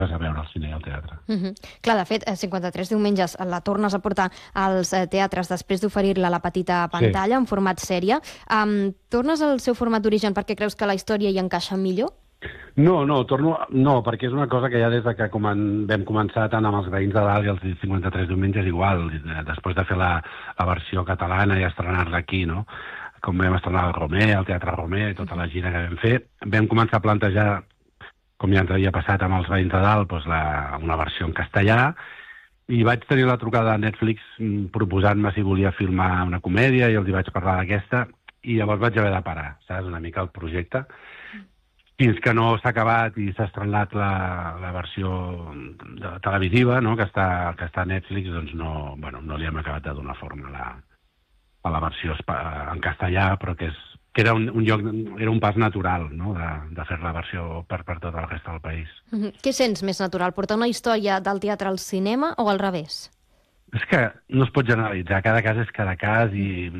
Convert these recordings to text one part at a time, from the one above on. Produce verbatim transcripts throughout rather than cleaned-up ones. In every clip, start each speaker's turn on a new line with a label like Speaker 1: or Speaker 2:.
Speaker 1: a veure el cine i el teatre.
Speaker 2: Uh -huh. Clar, de fet, cinquanta-tres diumenges la tornes a portar als teatres després d'oferir-la a la petita pantalla, sí, en format sèrie. Um, tornes al seu format d'origen perquè creus que la història hi encaixa millor?
Speaker 1: No, no, torno... No, perquè és una cosa que ja des de que comen... vam començar tant amb els veïns de dalt i els cinquanta-tres diumenges igual, després de fer la, la versió catalana i estrenar-la aquí, no? Com vam estrenar el Romer, el Teatre Romer, tota la gira que vam fer, vam començar a plantejar, com ja ens havia passat amb els veïns de dalt, doncs la, una versió en castellà, i vaig tenir la trucada de Netflix proposant-me si volia filmar una comèdia, i els hi vaig parlar d'aquesta, i llavors vaig haver de parar, saps, una mica el projecte, fins que no s'ha acabat i s'ha estrenat la, la versió de, televisiva, no?, que està, que està a Netflix, doncs no, bueno, no li hem acabat de donar forma a la, a la versió en castellà, però que, és, que era, un, un lloc, era un pas natural, no?, de, de fer la versió per, per tota la resta del país.
Speaker 2: Uh-huh. Què sents més natural, portar una història del teatre al cinema o al revés?
Speaker 1: És que no es pot generalitzar, cada cas és cada cas i...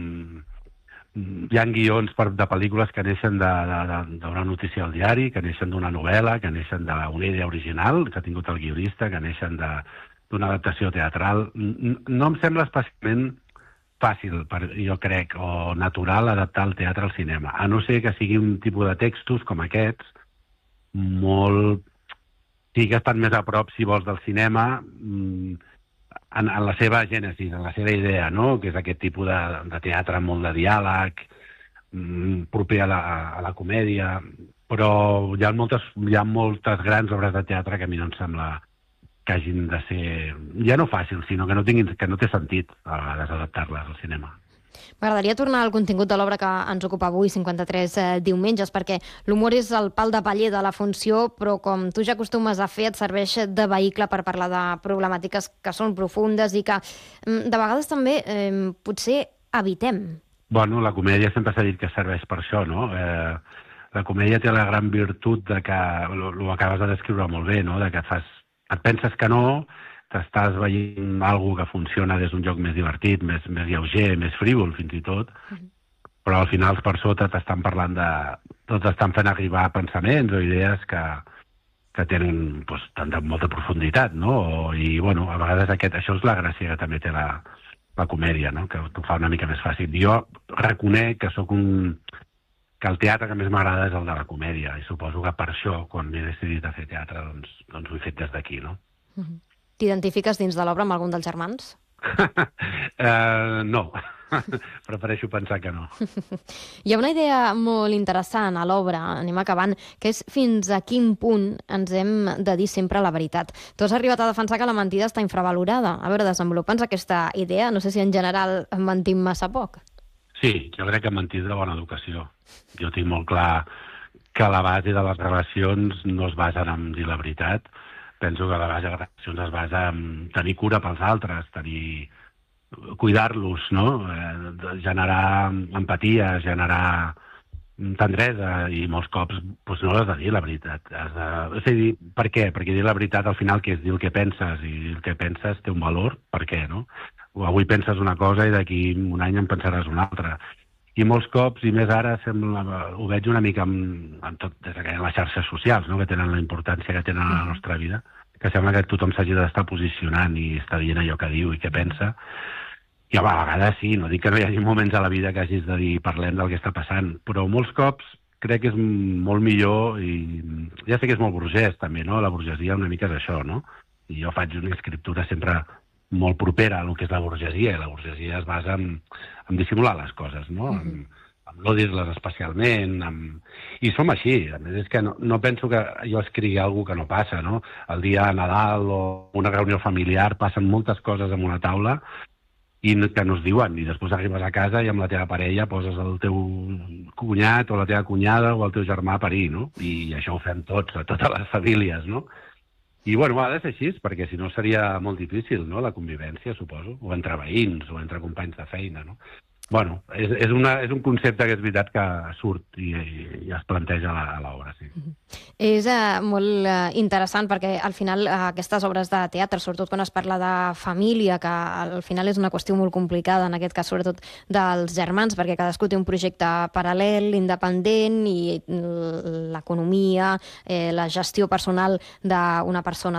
Speaker 1: hi ha guions per, de pel·lícules que neixen d'una notícia al diari, que neixen d'una novel·la, que neixen d'una idea original que ha tingut el guionista, que neixen d'una adaptació teatral. No em sembla especialment fàcil, per, jo crec, o natural adaptar el teatre al cinema, a no ser que sigui un tipus de textos com aquests, molt... sí que estan més a prop, si vols, del cinema, en, en la seva gènesis, en la seva idea, no?, que és aquest tipus de, de teatre amb molt de diàleg, proper a la, a la comèdia, però hi ha, moltes, hi ha moltes grans obres de teatre que a mi no em sembla que hagin de ser, ja no fàcil, sinó que no, tinguin, que no té sentit a vegades adaptar-les al cinema.
Speaker 2: M'agradaria tornar al contingut de l'obra que ens ocupa avui, cinquanta-tres eh, diumenges, perquè l'humor és el pal de paller de la funció, però com tu ja acostumes a fer, et serveix de vehicle per parlar de problemàtiques que són profundes i que de vegades també eh, potser evitem.
Speaker 1: Bueno, la comèdia sempre s'ha dit que serveix per això, no? Eh, la comèdia té la gran virtut de que, ho acabes de descriure molt bé, no?, de que et fas et penses que no, t'estàs veient alguna que funciona des d'un lloc més divertit, més, més lleuger, més frívol, fins i tot, uh-huh, però al final per sota t'estan parlant de... tots estan fent arribar pensaments o idees que, que tenen doncs, tant de molta profunditat, no? I, bueno, a vegades aquest, això és la gràcia que també té la, la comèdia, no?, que t'ho fa una mica més fàcil. Jo reconec que sóc un... que el teatre que més m'agrada és el de la comèdia, i suposo que per això, quan m'he decidit a fer teatre, doncs, doncs ho he fet des d'aquí, no?
Speaker 2: Uh-huh. T'identifiques dins de l'obra amb algun dels germans?
Speaker 1: uh, no, prefereixo pensar que no.
Speaker 2: Hi ha una idea molt interessant a l'obra, anem acabant, que és fins a quin punt ens hem de dir sempre la veritat. Tu has arribat a defensar que la mentida està infravalorada. A veure, desenvolupa'ns aquesta idea, no sé si en general mentim massa poc.
Speaker 1: Sí, jo crec que mentir és de bona educació. Jo tinc molt clar que la base de les relacions no es basa en dir la veritat. Penso que la base de les relacions es basa en tenir cura pels altres, tenir... cuidar-los, no? Eh, generar empatia, generar tendresa, i molts cops doncs no has de dir la veritat. Has de... És a dir, per què? Perquè dir la veritat al final que és dir el que penses, i el que penses té un valor, per què, no? O avui penses una cosa i d'aquí un any en pensaràs una altra. I molts cops, i més ara, sembla, ho veig una mica amb, amb tot, des que hi ha les xarxes socials, no?, que tenen la importància que tenen a la nostra vida, que sembla que tothom s'hagi d'estar posicionant i està dient allò que diu i què pensa. I a vegades sí, no dic que no hi hagi moments a la vida que hagis de dir parlem del que està passant, però molts cops crec que és molt millor, i ja sé que és molt burgès també, no? La burgesia una mica és això, no? I jo faig una escriptura sempre molt propera a el que és la burgesia, i la burgesia es basa en, en dissimular les coses, no? Mm-hmm. En, en no dir-les especialment, en... i som així. A més, és que no, no penso que jo escrigui alguna que no passa, no? El dia de Nadal o una reunió familiar passen moltes coses en una taula i que no es diuen, i després arribes a casa i amb la teva parella poses el teu cunyat o la teva cunyada o el teu germà a parir, no? I això ho fem tots, a totes les famílies, no? I, bueno, ha de ser així, perquè si no seria molt difícil, no?, la convivència, suposo, o entre veïns, o entre companys de feina, no? Bueno, és, és, una, és un concepte que és veritat que surt i, i, i es planteja a l'obra, sí.
Speaker 2: És eh, molt eh, interessant perquè al final eh, aquestes obres de teatre, sobretot quan es parla de família, que al final és una qüestió molt complicada, en aquest cas sobretot dels germans, perquè cadascú té un projecte paral·lel, independent, i l'economia, eh, la gestió personal d'una persona